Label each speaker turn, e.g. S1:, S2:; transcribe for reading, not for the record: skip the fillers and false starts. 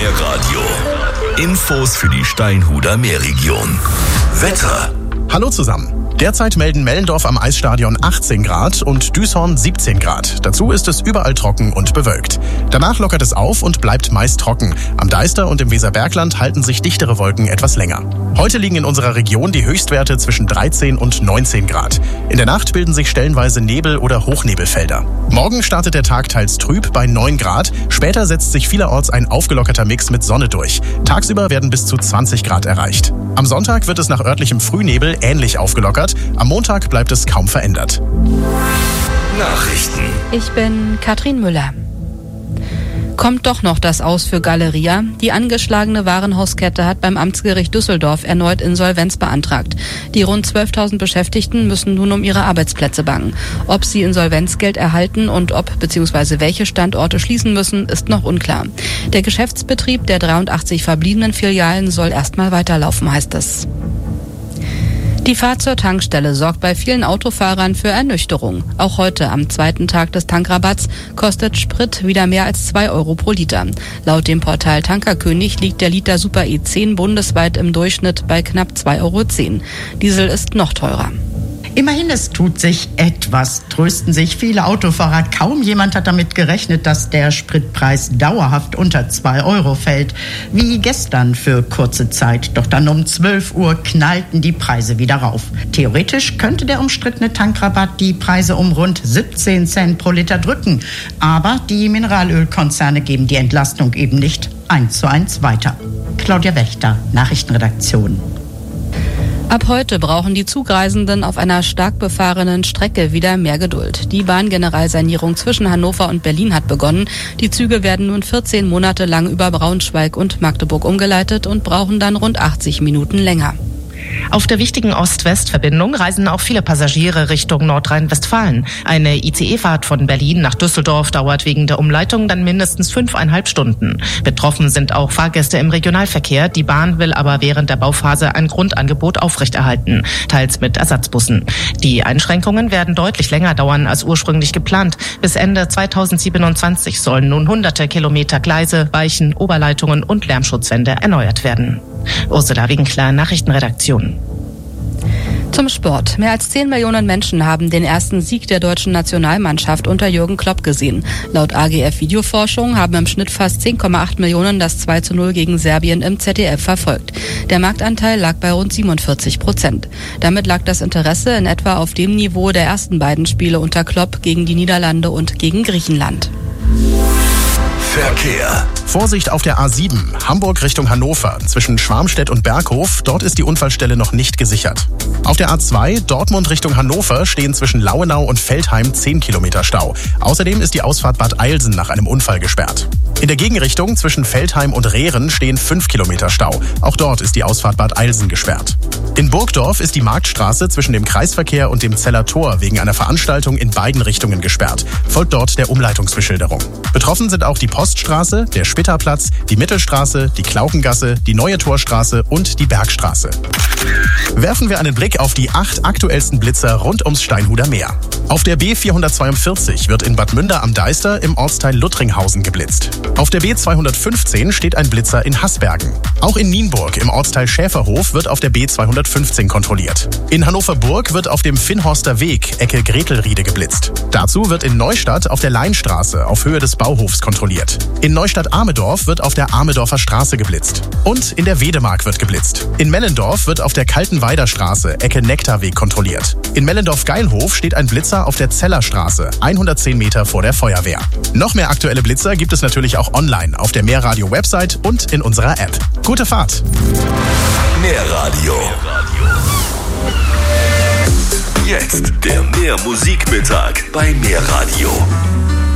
S1: Meerradio. Infos für die Steinhuder Meerregion. Wetter.
S2: Hallo zusammen. Derzeit melden Mellendorf am Eisstadion 18 Grad und Düshorn 17 Grad. Dazu ist es überall trocken und bewölkt. Danach lockert es auf und bleibt meist trocken. Am Deister und im Weserbergland halten sich dichtere Wolken etwas länger. Heute liegen in unserer Region die Höchstwerte zwischen 13 und 19 Grad. In der Nacht bilden sich stellenweise Nebel- oder Hochnebelfelder. Morgen startet der Tag teils trüb bei 9 Grad. Später setzt sich vielerorts ein aufgelockerter Mix mit Sonne durch. Tagsüber werden bis zu 20 Grad erreicht. Am Sonntag wird es nach örtlichem Frühnebel ähnlich aufgelockert. Am Montag bleibt es kaum verändert.
S1: Nachrichten.
S3: Ich bin Katrin Müller. Kommt doch noch das Aus für Galeria. Die angeschlagene Warenhauskette hat beim Amtsgericht Düsseldorf erneut Insolvenz beantragt. Die rund 12.000 Beschäftigten müssen nun um ihre Arbeitsplätze bangen. Ob sie Insolvenzgeld erhalten und ob bzw. welche Standorte schließen müssen, ist noch unklar. Der Geschäftsbetrieb der 83 verbliebenen Filialen soll erstmal weiterlaufen, heißt es. Die Fahrt zur Tankstelle sorgt bei vielen Autofahrern für Ernüchterung. Auch heute, am zweiten Tag des Tankrabatts, kostet Sprit wieder mehr als 2 Euro pro Liter. Laut dem Portal Tankerkönig liegt der Liter Super E10 bundesweit im Durchschnitt bei knapp 2,10 Euro. Diesel ist noch teurer.
S4: Immerhin, es tut sich etwas, trösten sich viele Autofahrer. Kaum jemand hat damit gerechnet, dass der Spritpreis dauerhaft unter 2 Euro fällt. Wie gestern für kurze Zeit. Doch dann um 12 Uhr knallten die Preise wieder rauf. Theoretisch könnte der umstrittene Tankrabatt die Preise um rund 17 Cent pro Liter drücken. Aber die Mineralölkonzerne geben die Entlastung eben nicht 1:1 weiter. Claudia Wächter, Nachrichtenredaktion.
S3: Ab heute brauchen die Zugreisenden auf einer stark befahrenen Strecke wieder mehr Geduld. Die Bahngeneralsanierung zwischen Hannover und Berlin hat begonnen. Die Züge werden nun 14 Monate lang über Braunschweig und Magdeburg umgeleitet und brauchen dann rund 80 Minuten länger.
S5: Auf der wichtigen Ost-West-Verbindung reisen auch viele Passagiere Richtung Nordrhein-Westfalen. Eine ICE-Fahrt von Berlin nach Düsseldorf dauert wegen der Umleitung dann mindestens 5,5 Stunden. Betroffen sind auch Fahrgäste im Regionalverkehr. Die Bahn will aber während der Bauphase ein Grundangebot aufrechterhalten, teils mit Ersatzbussen. Die Einschränkungen werden deutlich länger dauern als ursprünglich geplant. Bis Ende 2027 sollen nun hunderte Kilometer Gleise, Weichen, Oberleitungen und Lärmschutzwände erneuert werden. Ursula Winkler, Nachrichtenredaktion.
S3: Zum Sport. Mehr als 10 Millionen Menschen haben den ersten Sieg der deutschen Nationalmannschaft unter Jürgen Klopp gesehen. Laut AGF Videoforschung haben im Schnitt fast 10,8 Millionen das 2:0 gegen Serbien im ZDF verfolgt. Der Marktanteil lag bei rund 47%. Damit lag das Interesse in etwa auf dem Niveau der ersten beiden Spiele unter Klopp gegen die Niederlande und gegen Griechenland.
S1: Verkehr.
S2: Vorsicht auf der A7, Hamburg Richtung Hannover, zwischen Schwarmstedt und Berghof. Dort ist die Unfallstelle noch nicht gesichert. Auf der A2, Dortmund Richtung Hannover, stehen zwischen Lauenau und Veltheim 10 Kilometer Stau. Außerdem ist die Ausfahrt Bad Eilsen nach einem Unfall gesperrt. In der Gegenrichtung zwischen Veltheim und Rehren stehen 5 Kilometer Stau. Auch dort ist die Ausfahrt Bad Eilsen gesperrt. In Burgdorf ist die Marktstraße zwischen dem Kreisverkehr und dem Zeller Tor wegen einer Veranstaltung in beiden Richtungen gesperrt. Folgt dort der Umleitungsbeschilderung. Betroffen sind auch die Poststraße, der Spitterplatz, die Mittelstraße, die Klaukengasse, die Neue Torstraße und die Bergstraße. Werfen wir einen Blick auf die 8 aktuellsten Blitzer rund ums Steinhuder Meer. Auf der B442 wird in Bad Münder am Deister im Ortsteil Luttringhausen geblitzt. Auf der B215 steht ein Blitzer in Haßbergen. Auch in Nienburg im Ortsteil Schäferhof wird auf der B215 kontrolliert. In Hannover-Burg wird auf dem Finnhorster Weg, Ecke Gretelriede, geblitzt. Dazu wird in Neustadt auf der Leinstraße auf Höhe des Bauhofs kontrolliert. In Neustadt-Amedorf wird auf der Amedorfer Straße geblitzt. Und in der Wedemark wird geblitzt. In Mellendorf wird auf der Kaltenweider Straße, Ecke Nektarweg, kontrolliert. In Mellendorf-Geilhof steht ein Blitzer auf der Zellerstraße, 110 Meter vor der Feuerwehr. Noch mehr aktuelle Blitzer gibt es natürlich auch online auf der Meerradio-Website und in unserer App. Gute Fahrt!
S1: Meerradio. Jetzt der Meermusikmittag bei Meerradio.